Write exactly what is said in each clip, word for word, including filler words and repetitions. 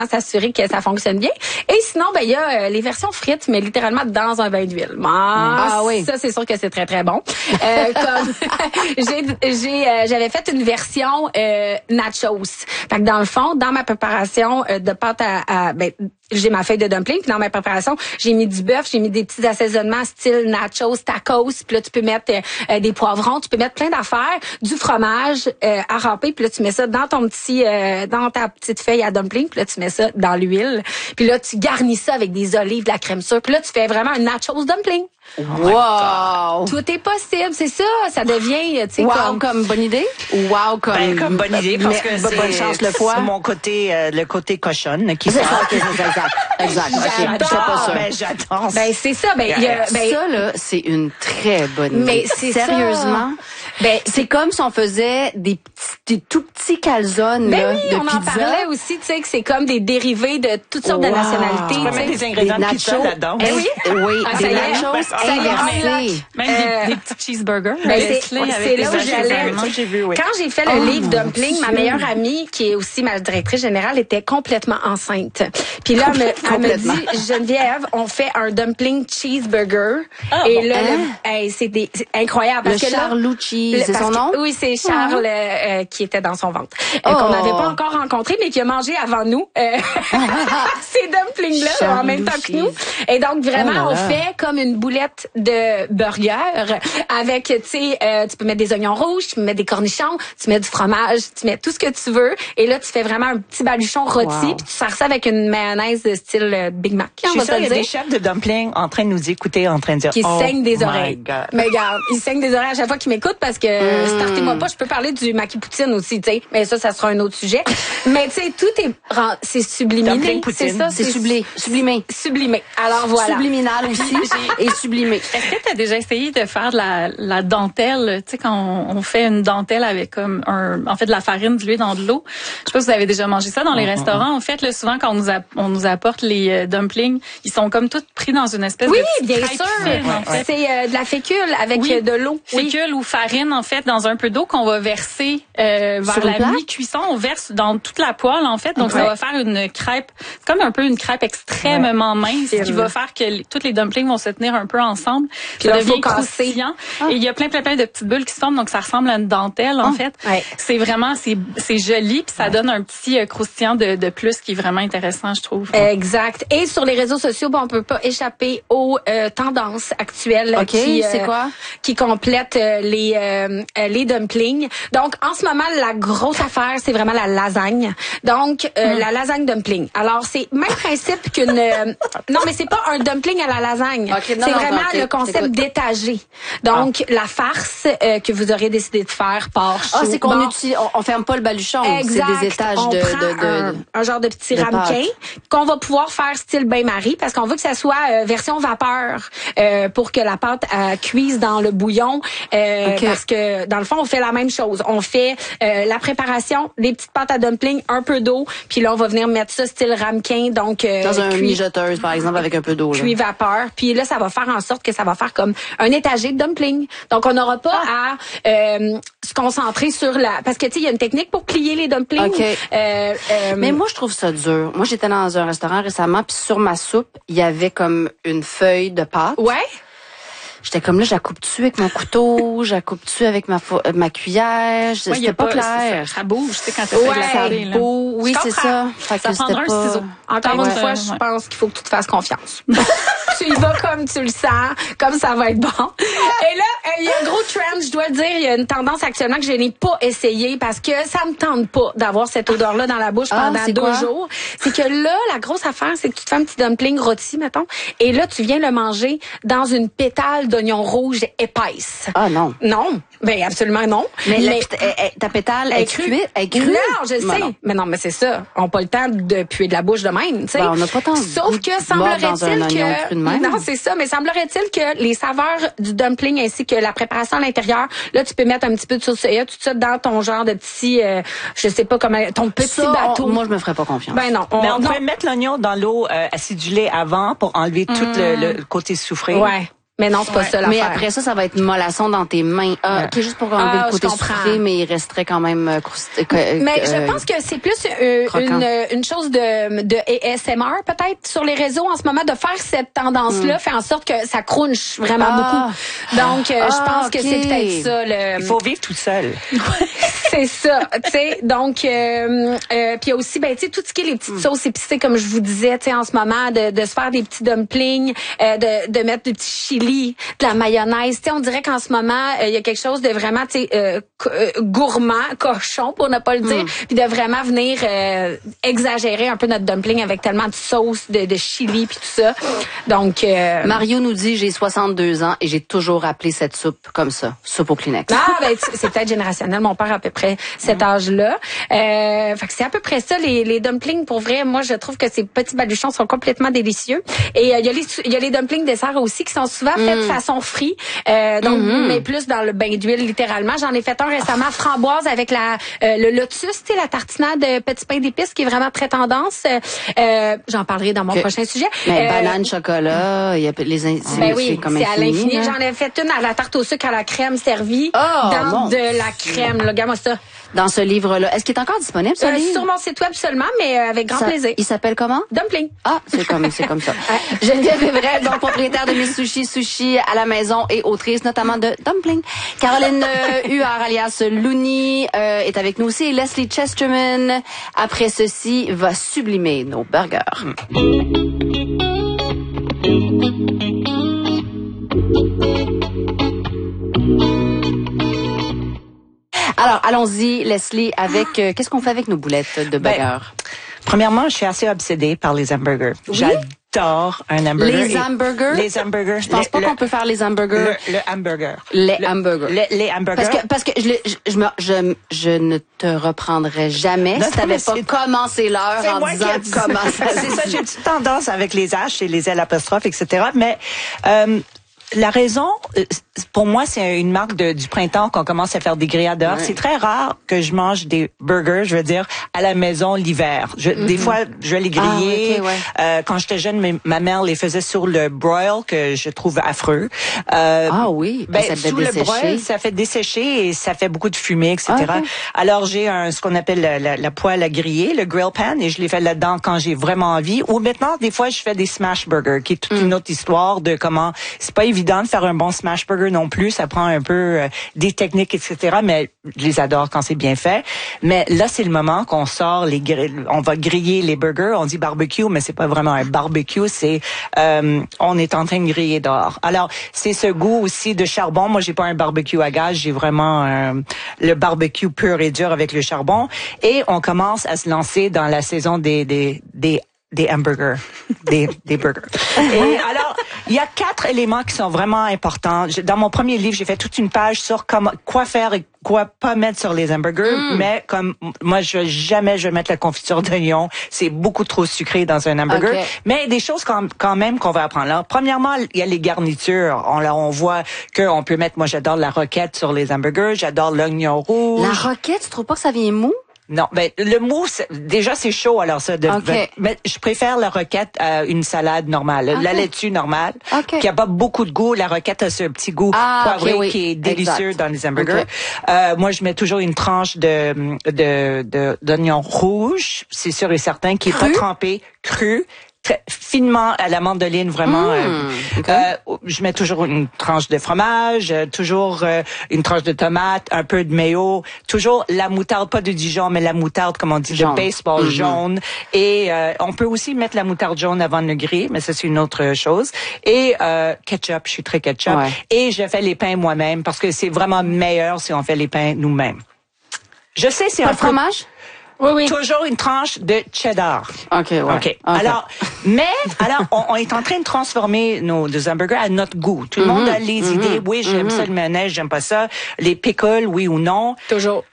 s'assurer que ça fonctionne bien. Et sinon, ben il y a euh, les versions frites, mais littéralement dans un bain d'huile. Ah, ah oui. Ça, c'est sûr que c'est très, très bon. Euh, comme j'ai, j'ai, euh, j'avais fait une version euh, nachos. Fait que dans le fond, dans ma préparation euh, de pâte à, à ben, j'ai ma feuille de dumpling, puis dans ma préparation, j'ai mis du bœuf, j'ai mis des petits assaisonnements style nachos, tacos, puis là tu peux mettre euh, des poivrons, tu peux mettre plein d'affaires, du fromage euh, à râper, puis là tu mets ça dans ton petit euh, dans ta petite feuille à dumpling, puis là tu mets ça dans l'huile, puis là tu garnis ça avec des olives, de la crème sûre, puis là tu fais vraiment un nachos dumpling. Wow! Tout est possible, c'est ça, ça devient, tu sais, wow, comme... comme bonne idée? Wow, comme... Ben, comme bonne idée, parce mais, que c'est bonne chance le foie. mon côté, euh, le côté cochonne qui c'est sort. ça, okay, c'est exact, exact. J'adore, okay, pas ça. ben, j'adore. Ben, c'est ça, ben, il y a, ben, ça, là, c'est une très bonne idée. Mais c'est Sérieusement. Ça. Ben, c'est comme si on faisait des petits, des tout petits calzones, ben là, oui, de on pizza. en parlait aussi, tu sais, que c'est comme des dérivés de toutes sortes wow. de nationalités. Tu peux mettre des ingrédients de pizza là-dedans. Eh oui, oui, ah, des ça y est. nachos Ça y est. inversés. Même Euh, des, des petits cheeseburgers. Ben c'est, c'est c'est là où j'allais. J'ai vu, oui. Quand j'ai fait le Oh, livre Dumpling, ma meilleure amie, qui est aussi ma directrice générale, était complètement enceinte. Puis là, elle me, elle me dit, Geneviève, on fait un dumpling cheeseburger. Ah, et bon. là, Hein? le, hey, c'est, des, c'est incroyable. Parce Le que là, Charlucci, le- c'est parce son que- nom? Oui, c'est Charles euh, qui était dans son ventre. Euh, Oh. qu'on n'avait pas encore rencontré, mais qui a mangé avant nous euh, ces dumplings-là en même temps que nous. Et donc, vraiment, Oh là on là. fait comme une boulette de burger avec, tu sais, euh, tu peux mettre des oignons rouges, tu peux mettre des cornichons, tu mets du fromage, tu mets tout ce que tu veux. Et là, tu fais vraiment un petit baluchon rôti, Wow. puis tu sers ça avec une mayonnaise de style euh, Big Mac. Je on suis va sûre te qu'il y le a des dire. chefs de dumpling en train de nous écouter, en train de dire Qui oh saignent des my oreilles. God. Mais regarde, ils saignent des oreilles à chaque fois qu'ils m'écoutent parce que Mm. startez-moi pas, je peux parler du maki poutine aussi, tu sais. Mais ça, ça sera un autre sujet. Mais tu sais, tout est ren- c'est subliminé. Dumpling poutine. C'est ça, C'est sublimé. Sublimé. sublimé. Alors voilà. Subliminal aussi et sublimé. Est-ce que tu as déjà essayé de faire de la, la dentelle? Tu sais, quand on, on fait une dentelle avec comme un, en fait, de la farine diluée dans de l'eau. Je sais pas si vous avez déjà mangé ça dans les restaurants. En fait, là, souvent, quand on nous, a, on nous apporte les euh, dumplings, ils sont comme tous pris dans une espèce Oui, de bien petite sûr. crêpe fine, en fait. C'est euh, de la fécule avec Oui. euh, de l'eau. Oui. Fécule ou farine, en fait, dans un peu d'eau qu'on va verser euh, vers Sur une la plaque? mi-cuisson. On verse dans toute la poêle, en fait. Donc, Ouais. ça va faire une crêpe. C'est comme un peu une crêpe extrêmement mince Fine. qui va faire que les, toutes les dumplings vont se tenir un peu ensemble. Puis ça là, devient faut casser. croustillant. Et il y a plein, plein, plein de petites bulles qui se tombent. Donc, ça ressemble à une dentelle, en fait. Ouais. C'est vraiment, c'est, c'est joli. Puis ça donne un petit euh, croustillant de, de plus qui est vraiment intéressant, je trouve. Exact. Et sur les réseaux sociaux, bon, on peut pas échapper aux euh, tendances actuelles OK, qui c'est quoi? qui complètent euh, les euh, euh, les dumplings. Donc en ce moment, la grosse affaire, c'est vraiment la lasagne. Donc euh, la lasagne dumpling. Alors c'est même principe qu'une euh, non, mais c'est pas un dumpling à la lasagne. OK, non, c'est non, vraiment OK, le concept j'écoute. d'étagé. Donc la farce euh, que vous aurez décidé de faire part Ah, chaud. c'est qu'on Bon, utilise, on, on ferme pas le baluchon. Exact. C'est des étages on de, prend de, de, un, un genre de petit de ramequin qu'on va pouvoir faire style bain-marie parce qu'on veut que ça soit euh, version vapeur euh, pour que la pâte euh, cuise dans le bouillon euh, OK. parce que dans le fond on fait la même chose. On fait euh, la préparation, des petites pâtes à dumpling, un peu d'eau, puis là on va venir mettre ça style ramequin donc euh, dans un cuit- mijoteuse, par exemple, avec un peu d'eau. là. cuit vapeur. Puis là, ça va faire en sorte que ça va faire comme un étagé de dumpling. Donc, on n'aura pas à euh, se concentrer sur la... Parce que, tu sais, il y a une technique pour plier les dumplings. OK. Euh, euh, Mais moi, je trouve ça dur. Moi, j'étais dans un restaurant récemment, puis sur ma soupe, il y avait comme une feuille de pâte. Ouais. J'étais comme là, je la coupe-tu avec mon couteau, je la coupe-tu avec ma fo- euh, ma cuillère, je- Ouais, y a c'était pas, c'est clair. Ça, ça bouge, tu sais, quand tu fais de Ouais, la Ça salée, là. beau, oui, Je c'est comprends. ça. Fait Ça que prendra c'était un pas... ciseau. Encore Ouais. une fois, je Ouais. pense qu'il faut que tu te fasses confiance. Tu y vas comme tu le sens, comme ça va être bon. Et là, euh, il y a un gros trend, je dois le dire, il y a une tendance actuellement que je n'ai pas essayé parce que ça me tente pas d'avoir cette odeur-là dans la bouche Ah, pendant c'est deux quoi? jours. C'est que là, la grosse affaire, c'est que tu te fais un petit dumpling rôti, mettons, et là, tu viens le manger dans une pétale d'oignon rouge épaisse. Ah non. Non, ben absolument non. Mais, la pét- elle- elle- ta pétale, elle est crue. cuite? Elle est crue? Non, je le Ben sais. non. Mais non, mais c'est ça. On n'a pas le temps de puer de la bouche de même, tu sais. Ben, on n'a pas tant de Sauf goût que de mordre dans un semblerait-il oignon cru de même. que... Non, c'est ça. Mais semblerait-il que les saveurs du dumpling ainsi que la préparation à l'intérieur, là, tu peux mettre un petit peu de sauce soya, tout ça dans ton genre de petit... Euh, je sais pas comment... Ton petit Ça, bateau. on- moi, je me ferais pas confiance. Ben non. On, Mais on non. pourrait mettre l'oignon dans l'eau euh, acidulée avant pour enlever tout le, le côté soufré. Ouais. Mais non, c'est pas Ouais. ça l'affaire. Mais après ça, ça va être mollasson dans tes mains. Ah, ok, juste pour enlever Ah, le côté je comprends. sucré, mais il resterait quand même euh, croustillant. Mais je pense que c'est plus euh, croquant. une, une chose de, de A S M R peut-être sur les réseaux en ce moment, de faire cette tendance-là, fait en sorte que ça crunche vraiment Ah. beaucoup. Donc, euh, je Ah, pense que ok. c'est peut-être ça. Le... Il faut vivre tout seul. C'est ça, tu sais. Donc, euh, euh, puis il y a aussi, ben, tu sais, tout ce qui est les petites sauces épicées, comme je vous disais, tu sais, en ce moment, de, de se faire des petits dumplings, euh, de, de mettre des petits chili, de la mayonnaise. Tu sais, on dirait qu'en ce moment, euh, il y a quelque chose de vraiment, tu sais, euh, co- euh, gourmand, cochon, pour ne pas le dire, puis de vraiment venir euh, exagérer un peu notre dumpling avec tellement de sauce, de, de chili, puis tout ça. Donc, euh, Mario nous dit, j'ai soixante-deux ans et j'ai toujours appelé cette soupe comme ça, soupe au Kleenex. Ah, ben, c'est c'est peut-être générationnel. Mon père a à peu près cet âge-là. Euh, fait que c'est à peu près ça, les, les dumplings. Pour vrai, moi, je trouve que ces petits baluchons sont complètement délicieux. Et euh, il y a les il y a les dumplings dessert aussi qui sont souvent faits de façon frite. Euh, donc, mais plus dans le bain d'huile, littéralement. J'en ai fait un récemment, framboise avec la euh, le lotus, tu sais, la tartinade de petit pain d'épices qui est vraiment très tendance. Euh, J'en parlerai dans mon Que- prochain sujet. Mais Euh, banane, chocolat, il y a les in- c'est ben oui, c'est comme c'est à infini, l'infini. hein. J'en ai fait une à la tarte au sucre à la crème servie Oh, dans mon de la crème. Là, regarde-moi ça. Dans ce livre-là. Est-ce qu'il est encore disponible, ce Euh, livre? sur mon site web seulement, mais euh, avec grand Ça- plaisir. Il s'appelle comment? Dumpling. Ah, c'est comme, c'est comme ça. Geneviève Everett, donc propriétaire de Miss Sushi, Sushi à la maison et autrice notamment de Dumpling. Caroline euh, Huard, alias Looney, euh, est avec nous aussi. Et Leslie Chesterman, après ceci, va sublimer nos burgers. Alors, allons-y, Leslie, avec... euh, qu'est-ce qu'on fait avec nos boulettes de Ben, burgers? Premièrement, je suis assez obsédée par les hamburgers. J'adore un hamburger. Les Et- hamburgers? Les hamburgers. Je pense pas Le- qu'on peut faire les hamburgers. Le, le hamburger. Les Le- hamburgers. le- les hamburgers. Parce que parce que je, le- je, je, me- je, je ne te reprendrai jamais Non, si t'avais mais pas c'est- commencé l'heure C'est en moi disant qui ai dit comment ça se C'est ça, dit. j'ai une petite tendance avec les H et les L apostrophes, et cetera. Mais euh, la raison, euh, pour moi, c'est une marque de, du printemps qu'on commence à faire des grillades dehors. Ouais. C'est très rare que je mange des burgers, je veux dire, à la maison l'hiver. Je, Des fois, je vais les griller. Ah, ok, ouais. Euh, quand j'étais jeune, mes- ma mère les faisait sur le broil, que je trouve affreux. Euh, Ah oui, ben, ça devait sous le dessécher. broil, ça fait dessécher et ça fait beaucoup de fumée, et cetera. Ah, ok. Alors, j'ai un ce qu'on appelle la, la, la poêle à griller, le grill pan, et je les fais là-dedans quand j'ai vraiment envie. Ou maintenant, des fois, je fais des smash burgers, qui est toute Mm. une autre histoire de comment... C'est pas évident de faire un bon smash burger non plus. Ça prend un peu euh, des techniques, et cetera. Mais je les adore quand c'est bien fait. Mais là, c'est le moment qu'on sort les grilles. On va griller les burgers. On dit barbecue, mais c'est pas vraiment un barbecue. C'est euh, on est en train de griller dehors. Alors, c'est ce goût aussi de charbon. Moi, j'ai pas un barbecue à gaz. J'ai vraiment euh, le barbecue pur et dur avec le charbon. Et on commence à se lancer dans la saison des des des des hamburgers, des, des burgers. Et alors, il y a quatre éléments qui sont vraiment importants. Je- Dans mon premier livre, j'ai fait toute une page sur comment, quoi faire et quoi pas mettre sur les hamburgers, Mm. mais comme moi, je jamais je vais mettre la confiture d'oignon, c'est beaucoup trop sucré dans un hamburger. Ok. Mais il y a des choses quand, quand même qu'on va apprendre. Alors, premièrement, il y a les garnitures. On, là, on voit qu'on peut mettre, moi j'adore la roquette sur les hamburgers, j'adore l'oignon rouge. La roquette, tu trouves pas que ça vient mou? Non, ben le mou, c'est- déjà c'est chaud, alors ça. De, Ok. mais je préfère la roquette à une salade normale, la Ok. laitue normale, Ok. qui a pas beaucoup de goût. La roquette a ce petit goût Ah, poivré ok, oui. qui est délicieux Exact. dans les hamburgers. Ok. Euh, moi, je mets toujours une tranche de de de- d'oignon rouge, c'est sûr et certain, qui est Cru? pas trempé, cru. Très finement à la mandoline, vraiment. Mmh, euh, ok. euh, je mets toujours une tranche de fromage, euh, toujours euh, une tranche de tomate, un peu de mayo, toujours la moutarde, pas de Dijon, mais la moutarde, comme on dit, Jaune. de baseball Mhm. jaune. Et euh, on peut aussi mettre la moutarde jaune avant de le griller, mais ça c'est une autre chose. Et euh, ketchup, je suis très ketchup. Ouais. Et je fais les pains moi-même parce que c'est vraiment meilleur si on fait les pains nous-mêmes. Je sais, c'est Pas un de peu- fromage? Oui, oui. Toujours une tranche de cheddar. OK, ouais. OK. Alors, mais, alors, on, on est en train de transformer nos, nos hamburgers à notre goût. Tout le monde a les mhm, idées. Oui, j'aime ça, le mayonnaise, j'aime pas ça. Les pickles, oui ou non. Toujours.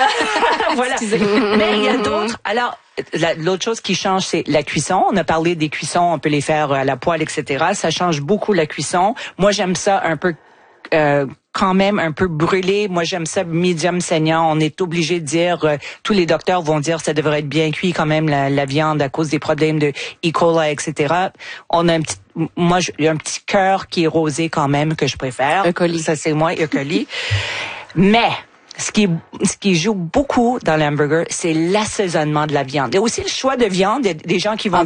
Voilà. Mais il y a d'autres. Alors, la- l'autre chose qui change, c'est la cuisson. On a parlé des cuissons, on peut les faire à la poêle, et cetera. Ça change beaucoup la cuisson. Moi, j'aime ça un peu euh, quand même un peu brûlé. Moi, j'aime ça medium saignant. On est obligé de dire, euh, tous les docteurs vont dire, ça devrait être bien cuit quand même la, la viande à cause des problèmes de E. coli, et cetera. On a un petit, moi, j'ai un petit cœur qui est rosé quand même que je préfère. E. coli. Ça, c'est moi, E. coli. Mais ce qui, ce qui joue beaucoup dans l'hamburger, c'est l'assaisonnement de la viande. Et aussi le choix de viande. Il y a des gens qui vont